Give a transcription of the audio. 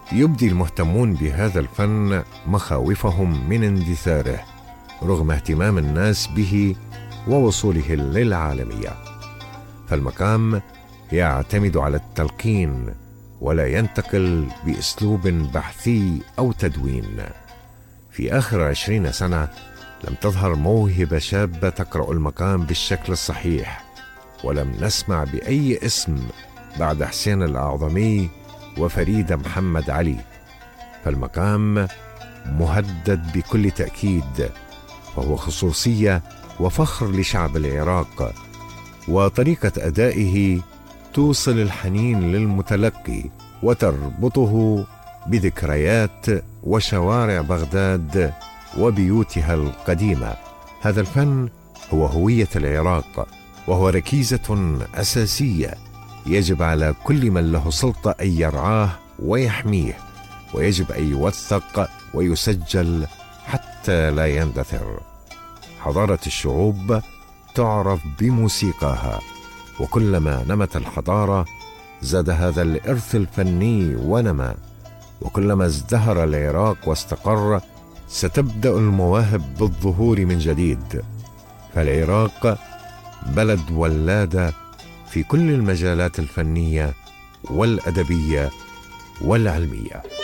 يبدي المهتمون بهذا الفن مخاوفهم من اندثاره رغم اهتمام الناس به ووصوله للعالمية، فالمقام يعتمد على التلقين ولا ينتقل بأسلوب بحثي أو تدوين. في آخر 20 سنة لم تظهر موهبة شابة تقرأ المقام بالشكل الصحيح، ولم نسمع بأي اسم بعد حسين الأعظمي وفريدة محمد علي، فالمقام مهدد بكل تأكيد، وهو خصوصية وفخر لشعب العراق، وطريقة أدائه توصل الحنين للمتلقي وتربطه بذكريات وشوارع بغداد وبيوتها القديمة. هذا الفن هو هوية العراق، وهو ركيزة أساسية يجب على كل من له سلطة أن يرعاه ويحميه، ويجب أن يوثق ويسجل حتى لا يندثر. حضارة الشعوب تعرف بموسيقاها، وكلما نمت الحضارة زاد هذا الإرث الفني ونما، وكلما ازدهر العراق واستقر ستبدأ المواهب بالظهور من جديد، فالعراق بلد ولادة في كل المجالات الفنية والأدبية والعلمية.